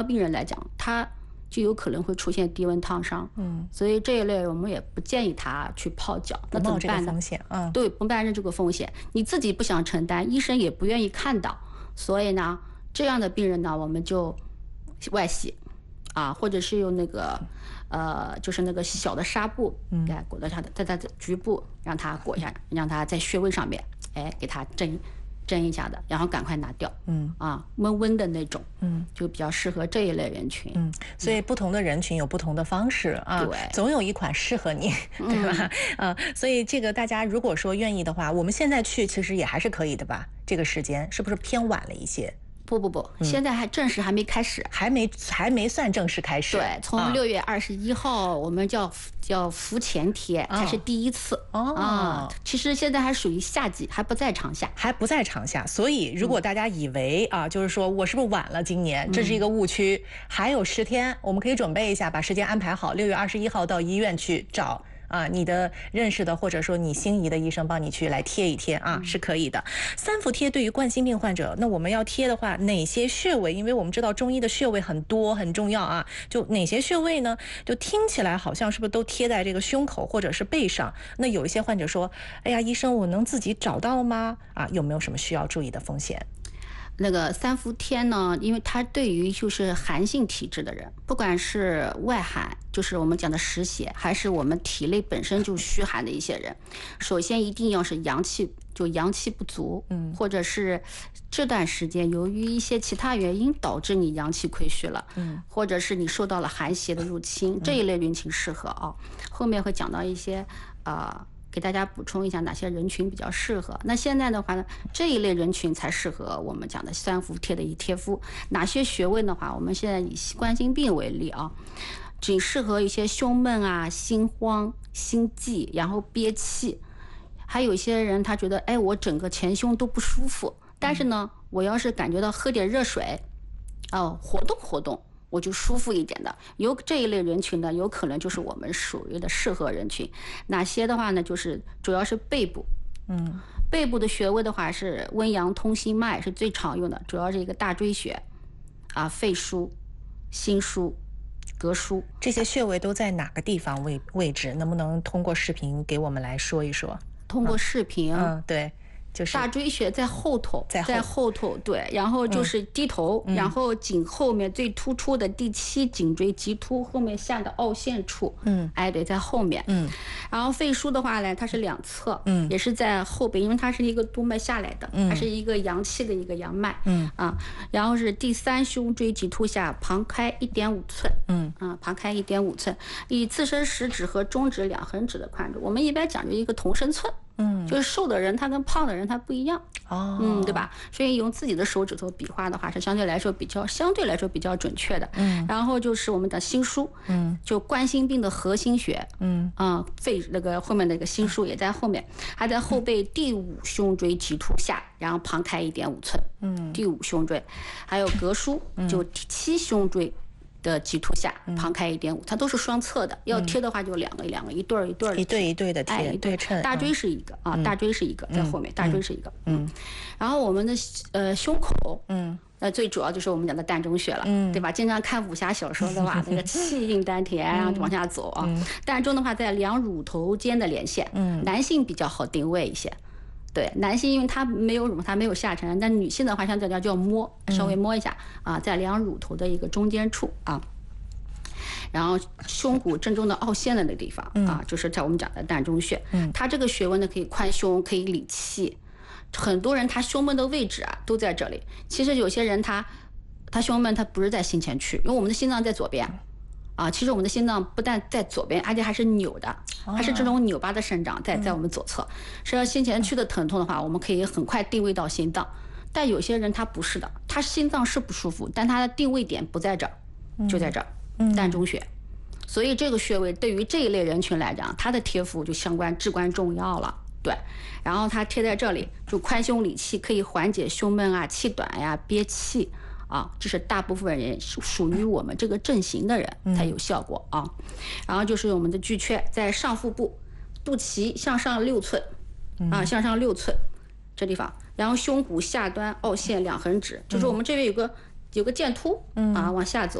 病人来讲，他就有可能会出现低温烫伤，所以这一类我们也不建议他去泡脚。那怎么办呢？对，不冒这个风险，你自己不想承担，医生也不愿意看到，所以呢，这样的病人呢，我们就外洗，或者是用那个就是那个小的纱布，给裹到他的，在他的局部让他裹一下，让他在穴位上面，给他针一下的，然后赶快拿掉，温温的那种，就比较适合这一类人群， 所以不同的人群有不同的方式啊， 对， 总有一款适合你，对吧？所以这个大家如果说愿意的话，我们现在去其实也还是可以的吧？这个时间是不是偏晚了一些？ 不，现在正式还没开始， 还没算正式开始。 对，从6月21号我们叫伏前贴，才是第一次其实现在还属于夏季，还不在长夏， 所以如果大家以为就是说我是不是晚了今年，这是一个误区。还有10天，我们可以准备一下，把时间安排好，6月21号到医院去找你的认识的或者说你心仪的医生帮你去来贴一贴是可以的。3伏贴对于冠心病患者，那我们要贴的话，哪些穴位？因为我们知道中医的穴位很多很重要就哪些穴位呢？就听起来好像是不是都贴在这个胸口或者是背上？那有一些患者说，哎呀，医生，我能自己找到吗？有没有什么需要注意的风险？ 那个3伏贴呢，因为它对于就是寒性体质的人，不管是外寒，就是我们讲的湿邪，还是我们体内本身就虚寒的一些人，首先一定要是阳气不足，或者是这段时间由于一些其他原因导致你阳气亏虚了，或者是你受到了寒邪的入侵，这一类人群适合后面会讲到一些给大家补充一下哪些人群比较适合。那现在的话呢，这一类人群才适合我们讲的3伏贴的一贴敷。哪些穴位的话，我们现在以冠心病为例仅适合一些胸闷心慌、心悸，然后憋气。还有一些人他觉得，我整个前胸都不舒服，但是呢，我要是感觉到喝点热水，活动活动，我就舒服一点的，这一类人群呢，有可能就是我们属于的适合人群。哪些的话呢，就是主要是背部，背部的穴位的话是温阳通心脉是最常用的，主要是一个大椎穴肺腧、心腧、膈腧。 这些穴位都在哪个地方位置？能不能通过视频给我们来说一说？ 通过视频， 对。就是大椎穴在后头，对，然后就是低头，然后颈后面最突出的第7颈椎棘突后面下的凹陷处，对，在后面，然后肺腧的话呢，它是2侧，也是在后背，因为它是一个督脉下来的，它是一个阳气的一个阳脉，然后是第3胸椎棘突下旁开1.5寸，旁开1.5寸，以自身食指和中指2横指的宽度，我们一般讲究一个同身寸。就是瘦的人他跟胖的人他不一样对吧？所以用自己的手指头比划的话是相对来说比较准确的。然后就是我们的心腧，就冠心病的核心穴，肺那个后面那个心腧也在后面，还在后背第5胸椎棘突下，然后旁开1.5寸，第5胸椎，还有膈腧，就第7胸椎的棘突下旁开1.5，它都是双侧的，要贴的话就两个一对一对的贴，对称。 大椎是一个大椎是一个在后面，大椎是一个，然后我们的胸口，最主要就是我们讲的膻中穴了，对吧？经常看武侠小说的话，那个气运丹田，然后往下走膻中的话在2乳头间的连线，男性比较好定位一些。对，男性因为他没有乳，他没有下沉，但女性的话相对来讲就要摸，稍微摸一下在2乳头的一个中间处然后胸骨正中的凹陷的那个地方就是在我们讲的膻中穴，它这个穴位呢可以宽胸，可以理气。很多人他胸闷的位置都在这里，其实有些人他胸闷他不是在心前区，因为我们的心脏在左边。其实我们的心脏不但在左边，而且还是扭的，还是这种扭巴的生长在我们左侧。实际上心前区的疼痛的话，我们可以很快定位到心脏，但有些人他不是的，他心脏是不舒服，但他的定位点不在这儿，就在这儿，膻中穴。所以这个穴位对于这一类人群来讲，它的贴敷就至关重要了。对，然后它贴在这里，就宽胸理气，可以缓解胸闷气短憋气。这是大部分人属于我们这个阵型的人才有效果然后就是我们的巨阙在上腹部，肚脐向上6寸向上6寸这地方，然后胸骨下端凹陷2横指，就是我们这边有个剑突往下走。